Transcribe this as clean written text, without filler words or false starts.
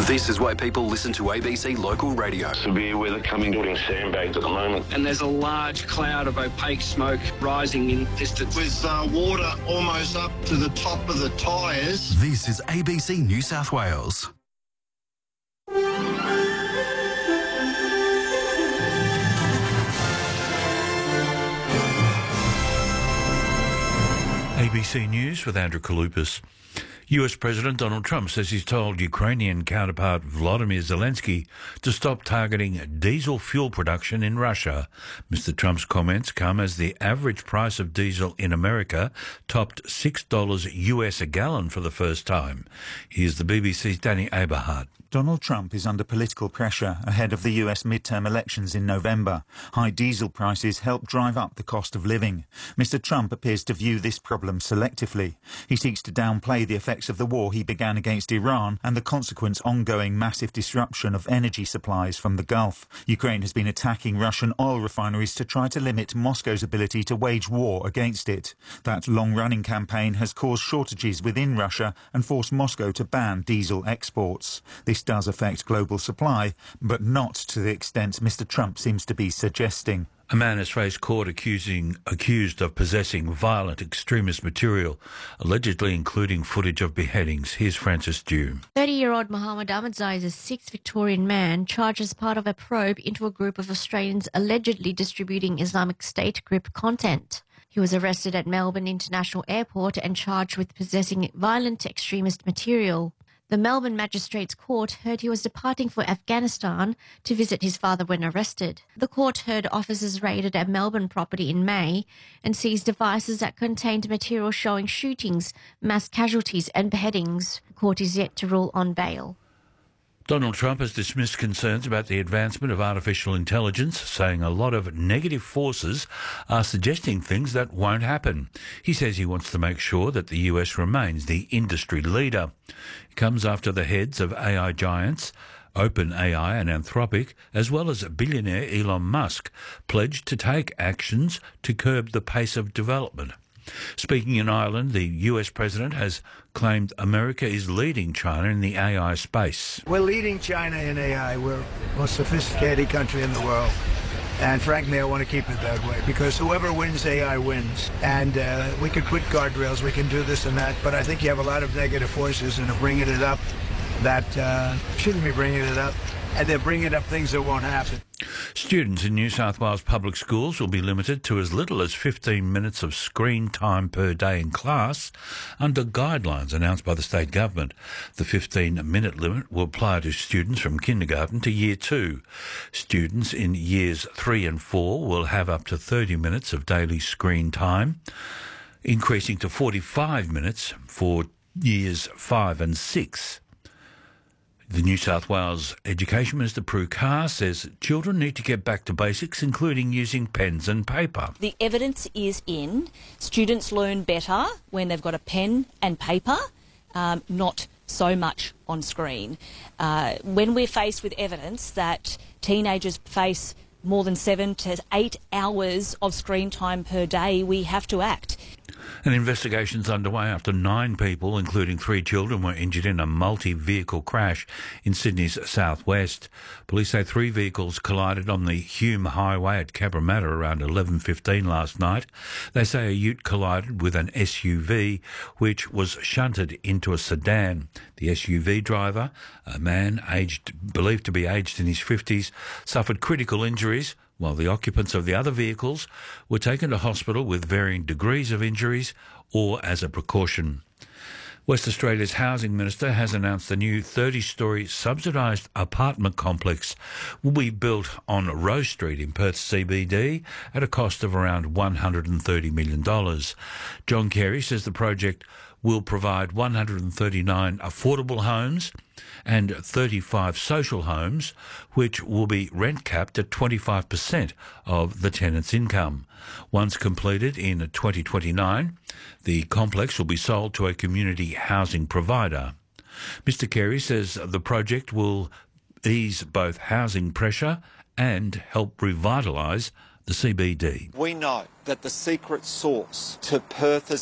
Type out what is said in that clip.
This is why people listen to ABC Local Radio. Severe weather coming, putting sandbags at the moment. And there's a large cloud of opaque smoke rising in distance. With water almost up to the top of the tyres. This is ABC New South Wales. ABC News with Andrew Kalupas. US President Donald Trump says he's told Ukrainian counterpart Volodymyr Zelensky to stop targeting diesel fuel production in Russia. Mr. Trump's comments come as the average price of diesel in America topped $6 US a gallon for the first time. Here's the BBC's Danny Aberhart. Donald Trump is under political pressure ahead of the US midterm elections in November. High diesel prices help drive up the cost of living. Mr. Trump appears to view this problem selectively. He seeks to downplay the effects of the war he began against Iran and the consequent ongoing massive disruption of energy supplies from the Gulf. Ukraine has been attacking Russian oil refineries to try to limit Moscow's ability to wage war against it. That long-running campaign has caused shortages within Russia and forced Moscow to ban diesel exports. This does affect global supply, but not to the extent Mr. Trump seems to be suggesting. A man has faced court accused of possessing violent extremist material, allegedly including footage of beheadings. Here's Francis Dew. 30-year-old Mohammed Ahmadzai is a sixth Victorian man charged as part of a probe into a group of Australians allegedly distributing Islamic State group content. He was arrested at Melbourne International Airport and charged with possessing violent extremist material. The Melbourne Magistrates Court heard he was departing for Afghanistan to visit his father when arrested. The court heard officers raided a Melbourne property in May and seized devices that contained material showing shootings, mass casualties and beheadings. The court is yet to rule on bail. Donald Trump has dismissed concerns about the advancement of artificial intelligence, saying a lot of negative forces are suggesting things that won't happen. He says he wants to make sure that the US remains the industry leader. It comes after the heads of AI giants, OpenAI and Anthropic, as well as billionaire Elon Musk, pledged to take actions to curb the pace of development. Speaking in Ireland, the US president has claimed America is leading China in the AI space. We're leading China in AI. We're the most sophisticated country in the world. And frankly, I want to keep it that way because whoever wins AI wins. And we could put guardrails, we can do this and that, but I think you have a lot of negative forces and are bringing it up that shouldn't be bringing it up. And they're bringing up things that won't happen. Students in New South Wales public schools will be limited to as little as 15 minutes of screen time per day in class under guidelines announced by the state government. The 15-minute limit will apply to students from kindergarten to year 2. Students in years 3 and 4 will have up to 30 minutes of daily screen time, increasing to 45 minutes for years 5 and 6. The New South Wales Education Minister Prue Carr says children need to get back to basics, including using pens and paper. The evidence is in. Students learn better when they've got a pen and paper, not so much on screen. When we're faced with evidence that teenagers face more than 7 to 8 hours of screen time per day, we have to act. An investigation's underway after 9 people, including 3 children, were injured in a multi-vehicle crash in Sydney's southwest. Police say 3 vehicles collided on the Hume Highway at Cabramatta around 11:15 last night. They say a ute collided with an SUV, which was shunted into a sedan. The SUV driver, a man believed to be aged in his 50s, suffered critical injuries, while the occupants of the other vehicles were taken to hospital with varying degrees of injuries or as a precaution. West Australia's Housing Minister has announced the new 30-storey subsidised apartment complex will be built on Rose Street in Perth CBD at a cost of around $130 million. John Kerry says the project will provide 139 affordable homes and 35 social homes, which will be rent capped at 25% of the tenant's income. Once completed in 2029, the complex will be sold to a community housing provider. Mr. Kerry says the project will ease both housing pressure and help revitalise the CBD. We know that the secret sauce to Perth's